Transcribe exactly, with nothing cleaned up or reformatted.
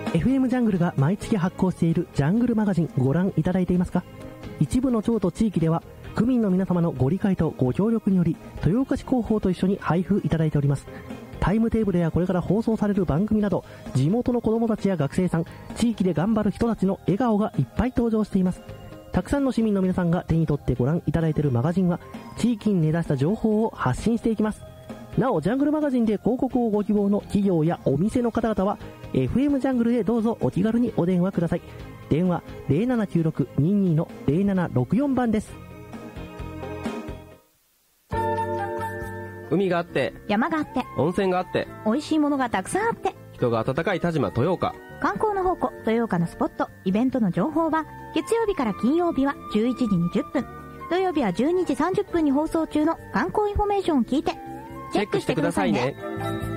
エフエム ジャングルが毎月発行しているジャングルマガジンご覧いただいていますか？一部の町と地域では区民の皆様のご理解とご協力により豊岡市広報と一緒に配布いただいております。タイムテーブルやこれから放送される番組など、地元の子供たちや学生さん、地域で頑張る人たちの笑顔がいっぱい登場しています。たくさんの市民の皆さんが手に取ってご覧いただいているマガジンは、地域に根ざした情報を発信していきます。なお、ジャングルマガジンで広告をご希望の企業やお店の方々は エフエム ジャングルへどうぞお気軽にお電話ください。電話 ゼロななきゅうろくにーにー のゼロななろくよん 番です。 海があって山があって温泉があって美味しいものがたくさんあって、 人が温かい田島豊岡。 観光の宝庫豊岡のスポット、イベントの情報は月曜日から金曜日はじゅういちじにじゅっぷん、土曜日はじゅうにじさんじゅっぷんに放送中の観光インフォメーションを聞いてチェックしてくださいね。